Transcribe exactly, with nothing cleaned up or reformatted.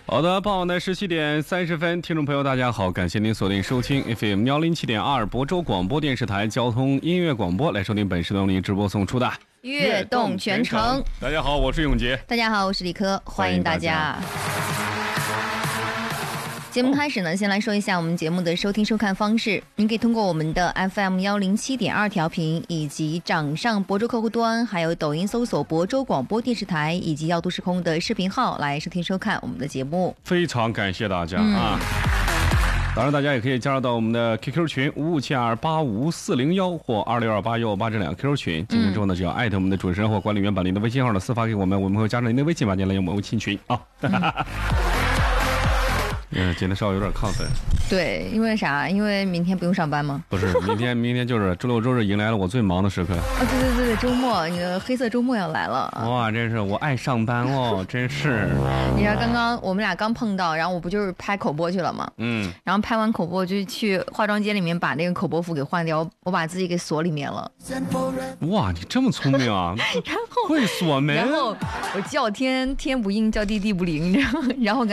好的，傍晚的十七点三十分，听众朋友大家好，感谢您锁定收听 F M 幺零七点二亳州广播电视台交通音乐广播，来收听本时段为您直播送出的悦动全程。 大家好，我是永杰。 大家好，我是李科，欢迎大家。节目开始呢，先来说一下我们节目的收听收看方式。您可以通过我们的 F M 幺零七点二调频，以及掌上亳州客户端，还有抖音搜索亳州广播电视台，以及耀都时空的视频号来收听收看我们的节目。 非常感谢大家、嗯、啊！当然，大家也可以加入到我们的 Q Q 群五五七二八五四零幺或二六二八幺八这两个 Q Q 群。进群之后呢，只要艾特我们的主持人或管理员，把您的微信号呢私发给我们，我们会加上您的微信，把您来我们微信群啊。嗯嗯，今天稍微有点亢奋。 对，因为啥？因为明天不用上班吗？ 不是，明天明天就是周六周日迎来了我最忙的时刻。 啊、哦，对对对对，周末，你的黑色周末要来了。 哇，真是我爱上班哦，真是。 你知道刚刚我们俩刚碰到，然后我不就是拍口播去了吗？嗯。然后拍完口播就去化妆间里面把那个口播服给换掉，我把自己给锁里面了。 哇，你这么聪明啊！ 然后会锁门。 然后我叫天天不应，叫地地不灵，然后然后。